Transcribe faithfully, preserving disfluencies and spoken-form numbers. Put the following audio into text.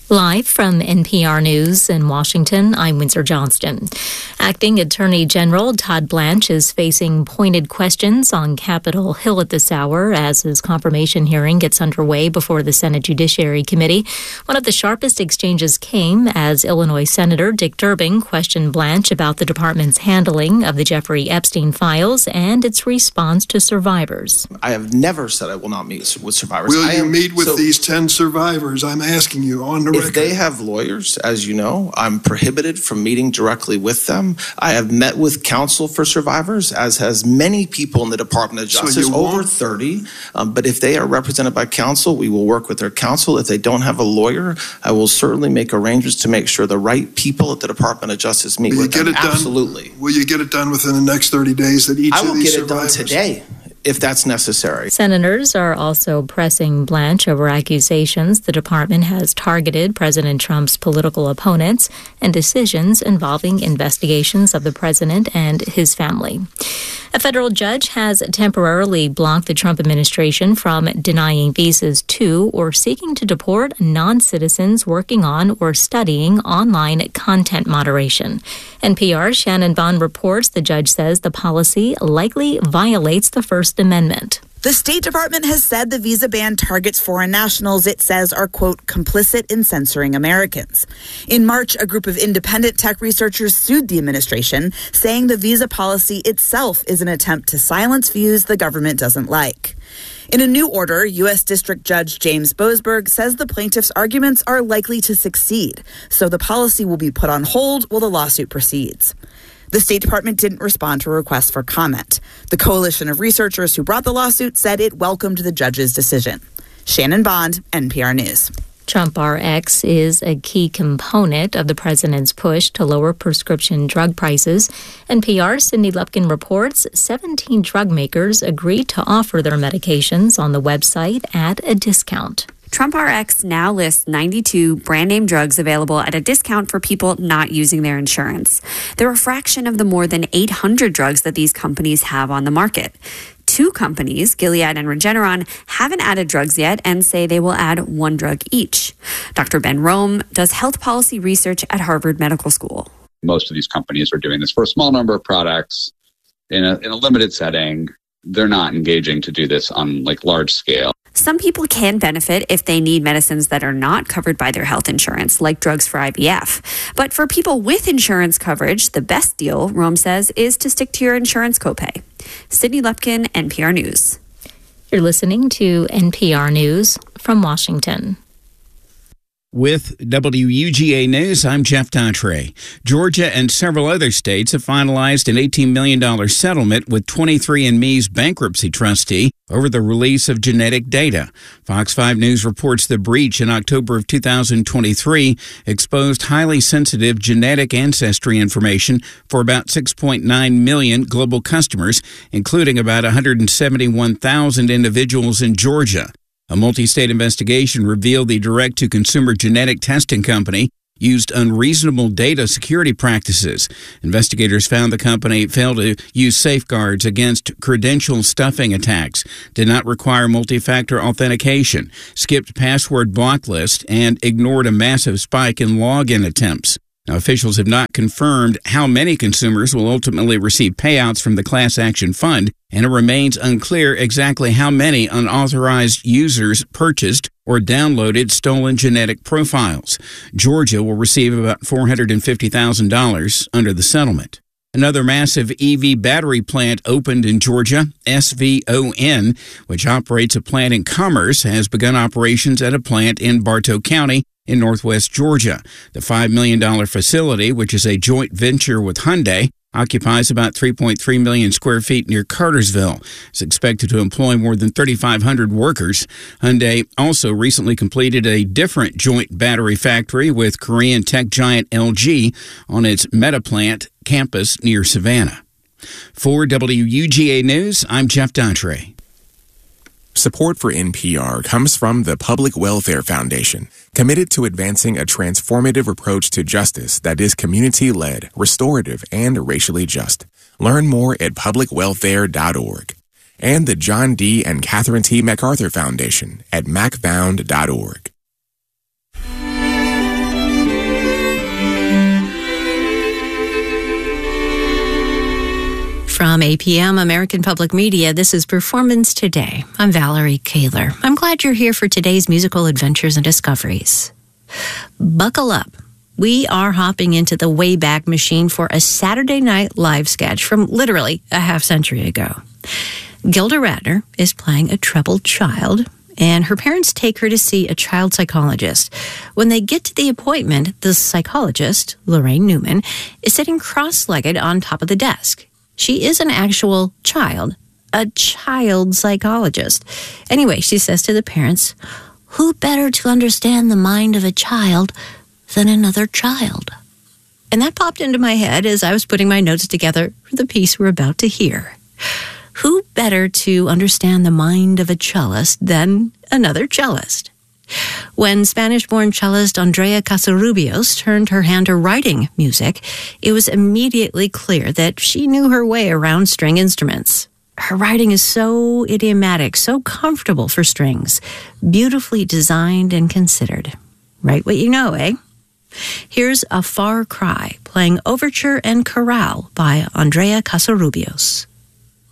Live from N P R News in Washington, I'm Windsor Johnston. Acting Attorney General Todd Blanche is facing pointed questions on Capitol Hill at this hour as his confirmation hearing gets underway before the Senate Judiciary Committee. One of the sharpest exchanges came as Illinois Senator Dick Durbin questioned Blanche about the department's handling of the Jeffrey Epstein files and its response to survivors. I have never said I will not meet with survivors. Will I you am, meet with so, these ten survivors? I'm asking you on the record. If they have lawyers, as you know, I'm prohibited from meeting directly with them. I have met with counsel for survivors, as has many people in the Department of Justice, so over thirty. Um, but if they are represented by counsel, we will work with their counsel. If they don't have a lawyer, I will certainly make arrangements to make sure the right people at the Department of Justice meet will with you them. Get it Absolutely. Done? Will you get it done within the next thirty days that each I of will these get it survivors... done today, if that's necessary. Senators are also pressing Blanche over accusations the department has targeted President Trump's political opponents and decisions involving investigations of the president and his family. A federal judge has temporarily blocked the Trump administration from denying visas to or seeking to deport non-citizens working on or studying online content moderation. N P R's Shannon Bond reports the judge says the policy likely violates the First Amendment. The State Department has said the visa ban targets foreign nationals it says are, quote, complicit in censoring Americans. In March, a group of independent tech researchers sued the administration, saying the visa policy itself is an attempt to silence views the government doesn't like. In a new order, U S. District Judge James Boasberg says the plaintiffs' arguments are likely to succeed, so the policy will be put on hold while the lawsuit proceeds. The State Department didn't respond to a request for comment. The coalition of researchers who brought the lawsuit said it welcomed the judge's decision. Shannon Bond, N P R News. Trump R X is a key component of the president's push to lower prescription drug prices. N P R's Cindy Lupkin reports seventeen drug makers agreed to offer their medications on the website at a discount. Trump R X now lists ninety-two brand-name drugs available at a discount for people not using their insurance. They're a fraction of the more than eight hundred drugs that these companies have on the market. Two companies, Gilead and Regeneron, haven't added drugs yet and say they will add one drug each. Doctor Ben Rome does health policy research at Harvard Medical School. Most of these companies are doing this for a small number of products in a, in a limited setting. They're not engaging to do this on like large scale. Some people can benefit if they need medicines that are not covered by their health insurance, like drugs for I V F. But for people with insurance coverage, the best deal, Rome says, is to stick to your insurance copay. Sydney Lupkin, N P R News. You're listening to N P R News from Washington. With W U G A News, I'm Jeff Daughtry. Georgia and several other states have finalized an eighteen million dollars settlement with twenty-three and me's bankruptcy trustee over the release of genetic data. Fox five News reports the breach in October of two thousand twenty-three exposed highly sensitive genetic ancestry information for about six point nine million global customers, including about one hundred seventy-one thousand individuals in Georgia. A multi-state investigation revealed the direct-to-consumer genetic testing company used unreasonable data security practices. Investigators found the company failed to use safeguards against credential stuffing attacks, did not require multi-factor authentication, skipped password block lists, and ignored a massive spike in login attempts. Now, officials have not confirmed how many consumers will ultimately receive payouts from the class action fund, and it remains unclear exactly how many unauthorized users purchased or downloaded stolen genetic profiles. Georgia will receive about four hundred fifty thousand dollars under the settlement. Another massive E V battery plant opened in Georgia. S V O N, which operates a plant in Commerce, has begun operations at a plant in Bartow County in northwest Georgia. The five million dollars facility, which is a joint venture with Hyundai, occupies about three point three million square feet near Cartersville. It's expected to employ more than thirty-five hundred workers. Hyundai also recently completed a different joint battery factory with Korean tech giant L G on its Meta plant campus near Savannah. For W U G A News, I'm Jeff Daughtry. Support for N P R comes from the Public Welfare Foundation, committed to advancing a transformative approach to justice that is community-led, restorative, and racially just. Learn more at public welfare dot org. And the John D. and Catherine T. MacArthur Foundation at mac found dot org. From A P M, American Public Media, this is Performance Today. I'm Valerie Kaler. I'm glad you're here for today's musical adventures and discoveries. Buckle up. We are hopping into the Wayback Machine for a Saturday Night Live sketch from literally a half century ago. Gilda Radner is playing a troubled child, and her parents take her to see a child psychologist. When they get to the appointment, the psychologist, Lorraine Newman, is sitting cross-legged on top of the desk. She is an actual child, a child psychologist. Anyway, she says to the parents, "Who better to understand the mind of a child than another child?" And that popped into my head as I was putting my notes together for the piece we're about to hear. Who better to understand the mind of a cellist than another cellist? When Spanish-born cellist Andrea Casarubios turned her hand to writing music, it was immediately clear that she knew her way around string instruments. Her writing is so idiomatic, so comfortable for strings, beautifully designed and considered. Write what you know, eh? Here's A Far Cry, playing Overture and Chorale by Andrea Casarubios.